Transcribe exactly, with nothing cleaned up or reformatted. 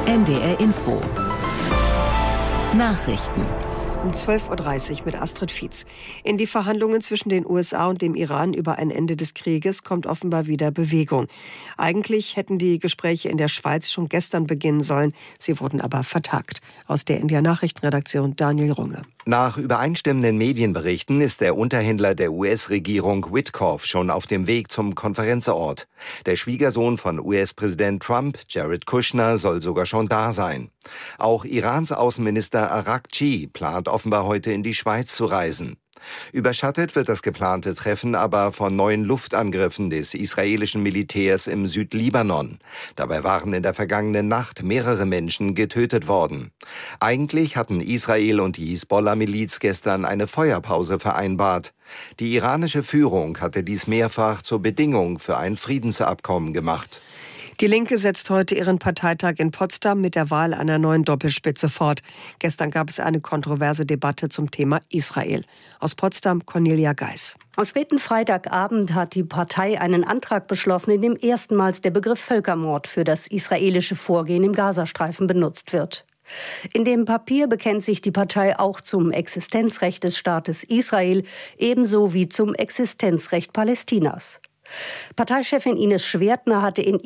N D R Info. Nachrichten. Um zwölf Uhr dreißig mit Astrid Fietz. In die Verhandlungen zwischen den U S A und dem Iran über ein Ende des Krieges kommt offenbar wieder Bewegung. Eigentlich hätten die Gespräche in der Schweiz schon gestern beginnen sollen. Sie wurden aber vertagt. Aus der N D R-Nachrichtenredaktion Daniel Runge. Nach übereinstimmenden Medienberichten ist der Unterhändler der U S-Regierung Witkoff schon auf dem Weg zum Konferenzort. Der Schwiegersohn von U S-Präsident Trump, Jared Kushner, soll sogar schon da sein. Auch Irans Außenminister Araghchi plant offenbar heute in die Schweiz zu reisen. Überschattet wird das geplante Treffen aber von neuen Luftangriffen des israelischen Militärs im Südlibanon. Dabei waren in der vergangenen Nacht mehrere Menschen getötet worden. Eigentlich hatten Israel und die Hisbollah-Miliz gestern eine Feuerpause vereinbart. Die iranische Führung hatte dies mehrfach zur Bedingung für ein Friedensabkommen gemacht. Die Linke setzt heute ihren Parteitag in Potsdam mit der Wahl einer neuen Doppelspitze fort. Gestern gab es eine kontroverse Debatte zum Thema Israel. Aus Potsdam Cornelia Geis. Am späten Freitagabend hat die Partei einen Antrag beschlossen, in dem erstmals der Begriff Völkermord für das israelische Vorgehen im Gazastreifen benutzt wird. In dem Papier bekennt sich die Partei auch zum Existenzrecht des Staates Israel, ebenso wie zum Existenzrecht Palästinas. Parteichefin Ines Schwertner hatte in